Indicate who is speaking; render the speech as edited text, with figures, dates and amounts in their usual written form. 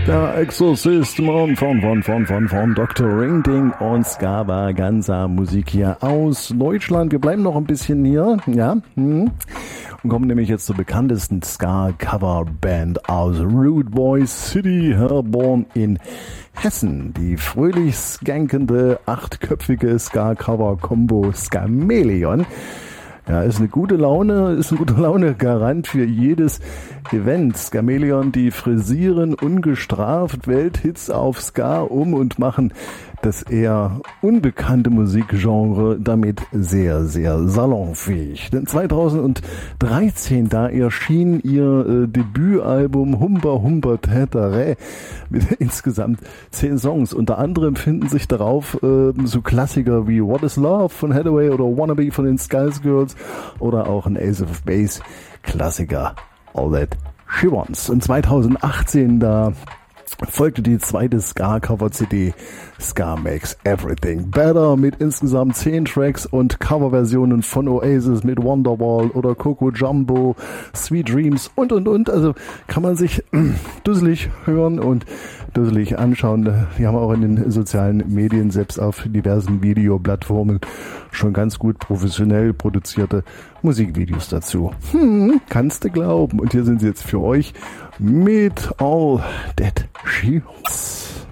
Speaker 1: Der Exorzist von Dr. Ringding und Skavaganza Musik hier aus Deutschland. Wir bleiben noch ein bisschen hier, ja, und kommen nämlich jetzt zur bekanntesten Ska-Cover-Band aus Rude Boy City, Herborn in Hessen. Die fröhlich skankende, 8-köpfige Ska-Cover-Kombo Skameleon. Ja, ist ein guter Laune Garant für jedes Event. Skameleon, die frisieren ungestraft Welthits auf Ska und machen das eher unbekannte Musikgenre damit sehr, sehr salonfähig. Denn 2013, da erschien ihr Debütalbum Humber Humber Tätere mit insgesamt 10 Songs. Unter anderem finden sich darauf so Klassiker wie What is Love von Hathaway oder Wannabe von den Skies Girls oder auch ein Ace of Base Klassiker All That She Wants. Und 2018, da folgte die zweite Ska-Cover-CD Ska Makes Everything Better mit insgesamt 10 Tracks und Coverversionen von Oasis mit Wonderwall oder Coco Jumbo, Sweet Dreams und. Also kann man sich dusselig hören und dusselig anschauen. Die haben auch in den sozialen Medien, selbst auf diversen Videoplattformen, schon ganz gut professionell produzierte Musikvideos dazu. Kannst du glauben. Und hier sind sie jetzt für euch mit All That She Wants.